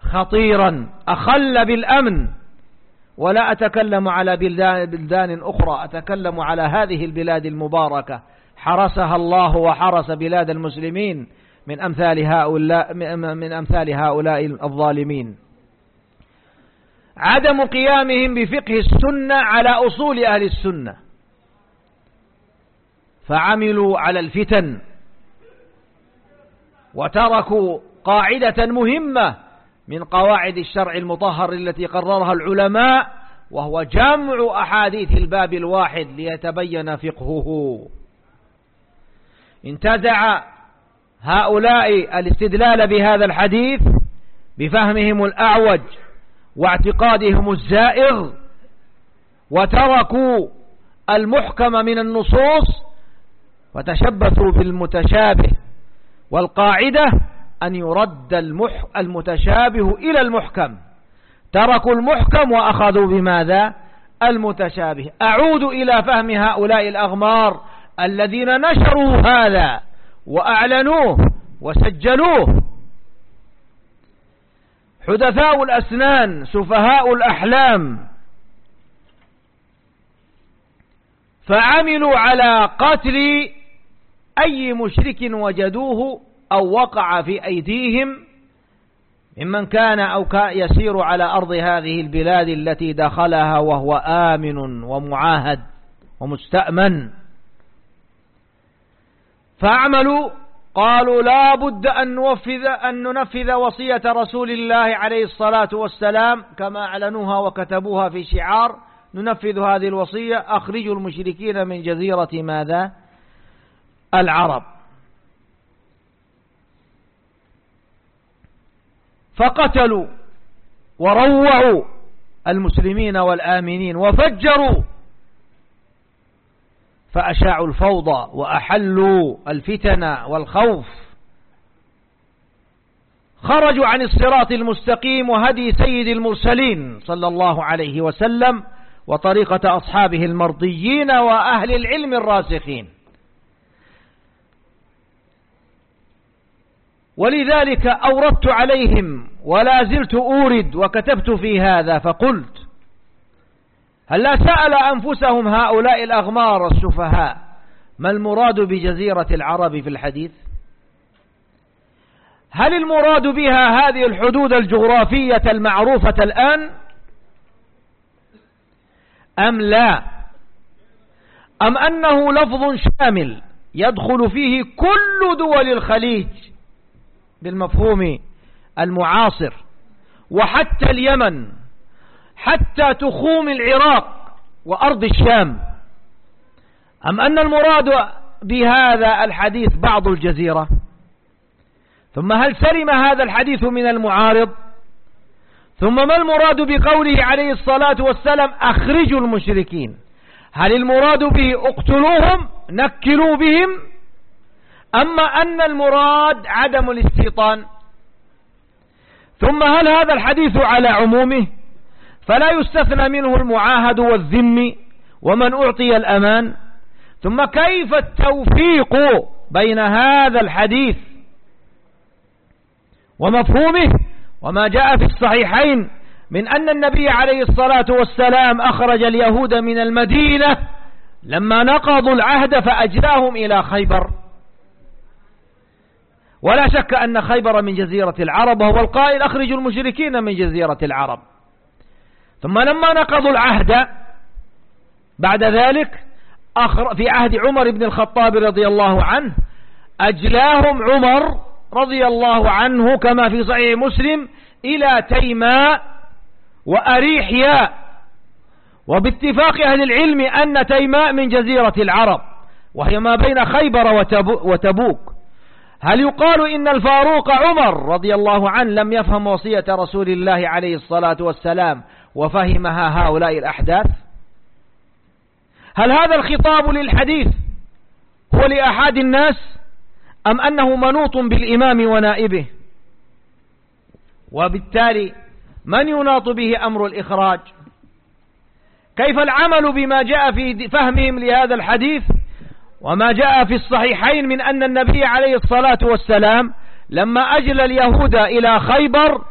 خطيرا أخل بالأمن. ولا أتكلم على بلدان أخرى، أتكلم على هذه البلاد المباركة حرسها الله وحرس بلاد المسلمين من أمثال هؤلاء الظالمين. عدم قيامهم بفقه السنة على أصول أهل السنة، فعملوا على الفتن وتركوا قاعدة مهمة من قواعد الشرع المطهر التي قررها العلماء، وهو جمع أحاديث الباب الواحد ليتبين فقهه. انتزع هؤلاء الاستدلال بهذا الحديث بفهمهم الأعوج واعتقادهم الزائغ، وتركوا المحكم من النصوص وتشبثوا بالمتشابه، والقاعدة أن يرد المتشابه إلى المحكم. تركوا المحكم وأخذوا بماذا؟ المتشابه. أعود إلى فهم هؤلاء الأغمار الذين نشروا هذا وأعلنوه وسجلوه. حدثاء الأسنان سفهاء الأحلام، فعملوا على قتل أي مشرك وجدوه أو وقع في أيديهم ممن كان أو يسير على أرض هذه البلاد التي دخلها وهو آمن ومعاهد ومستأمن. فأعملوا قالوا لا بد أن ننفذ وصية رسول الله عليه الصلاة والسلام كما أعلنوها وكتبوها في شعار: ننفذ هذه الوصية، أخرجوا المشركين من جزيرة ماذا؟ العرب. فقتلوا وروعوا المسلمين والآمنين وفجروا، فأشاعوا الفوضى وأحلوا الفتن والخوف. خرجوا عن الصراط المستقيم وهدي سيد المرسلين صلى الله عليه وسلم وطريقة أصحابه المرضيين وأهل العلم الراسخين. ولذلك أوردت عليهم ولا زلت أورد وكتبت في هذا، فقلت: هل لا سأل أنفسهم هؤلاء الأغمار السفهاء ما المراد بجزيرة العرب في الحديث؟ هل المراد بها هذه الحدود الجغرافية المعروفة الآن أم لا؟ أم أنه لفظ شامل يدخل فيه كل دول الخليج بالمفهوم المعاصر، وحتى اليمن، حتى تخوم العراق وأرض الشام؟ أم أن المراد بهذا الحديث بعض الجزيرة؟ ثم هل سلم هذا الحديث من المعارض؟ ثم ما المراد بقوله عليه الصلاة والسلام أخرجوا المشركين؟ هل المراد به اقتلوهم نكلوا بهم، أما أن المراد عدم الاستيطان؟ ثم هل هذا الحديث على عمومه فلا يستثنى منه المعاهد والذمي ومن أعطي الأمان؟ ثم كيف التوفيق بين هذا الحديث ومفهومه وما جاء في الصحيحين من أن النبي عليه الصلاة والسلام أخرج اليهود من المدينة لما نقضوا العهد فأجلاهم إلى خيبر؟ ولا شك أن خيبر من جزيرة العرب، وهو القائل أخرجوا المشركين من جزيرة العرب. ثم لما نقضوا العهد بعد ذلك في عهد عمر بن الخطاب رضي الله عنه أجلاهم عمر رضي الله عنه كما في صحيح مسلم إلى تيماء وأريحياء، وباتفاق أهل العلم أن تيماء من جزيرة العرب وهي ما بين خيبر وتبوك. هل يقال إن الفاروق عمر رضي الله عنه لم يفهم وصية رسول الله عليه الصلاة والسلام وفهمها هؤلاء الأحداث؟ هل هذا الخطاب للحديث هو لأحد الناس أم أنه منوط بالإمام ونائبه؟ وبالتالي من يناط به أمر الإخراج؟ كيف العمل بما جاء في فهمهم لهذا الحديث وما جاء في الصحيحين من أن النبي عليه الصلاة والسلام لما أجل اليهود إلى خيبر